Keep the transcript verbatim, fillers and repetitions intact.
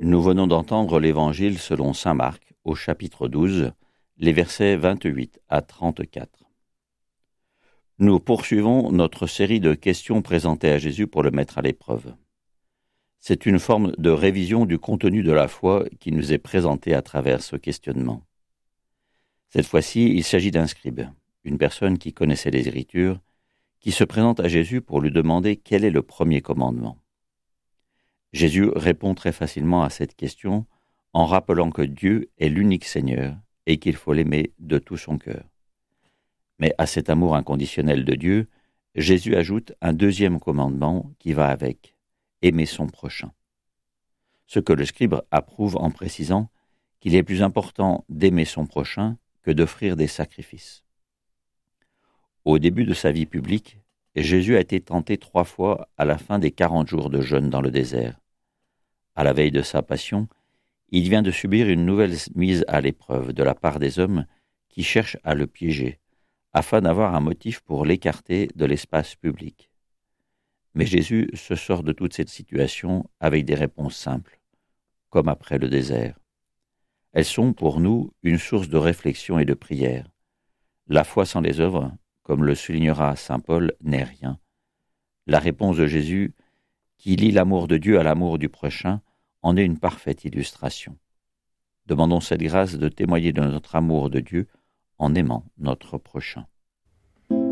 Nous venons d'entendre l'Évangile selon saint Marc, au chapitre douze, les versets vingt-huit à trente-quatre. Nous poursuivons notre série de questions présentées à Jésus pour le mettre à l'épreuve. C'est une forme de révision du contenu de la foi qui nous est présentée à travers ce questionnement. Cette fois-ci, il s'agit d'un scribe, une personne qui connaissait les Écritures, qui se présente à Jésus pour lui demander quel est le premier commandement. Jésus répond très facilement à cette question en rappelant que Dieu est l'unique Seigneur et qu'il faut l'aimer de tout son cœur. Mais à cet amour inconditionnel de Dieu, Jésus ajoute un deuxième commandement qui va avec, aimer son prochain. Ce que le scribe approuve en précisant qu'il est plus important d'aimer son prochain que d'offrir des sacrifices. Au début de sa vie publique, Jésus a été tenté trois fois à la fin des quarante jours de jeûne dans le désert. À la veille de sa passion, il vient de subir une nouvelle mise à l'épreuve de la part des hommes qui cherchent à le piéger, afin d'avoir un motif pour l'écarter de l'espace public. Mais Jésus se sort de toute cette situation avec des réponses simples, comme après le désert. Elles sont pour nous une source de réflexion et de prière. La foi sans les œuvres, comme le soulignera saint Paul, n'est rien. La réponse de Jésus, qui lie l'amour de Dieu à l'amour du prochain, en est une parfaite illustration. Demandons cette grâce de témoigner de notre amour de Dieu en aimant notre prochain.